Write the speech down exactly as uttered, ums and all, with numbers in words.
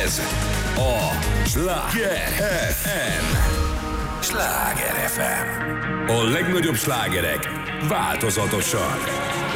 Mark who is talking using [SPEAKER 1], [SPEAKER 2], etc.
[SPEAKER 1] Ez a Sláger ef em. Sláger ef em. A legnagyobb slágerek változatosan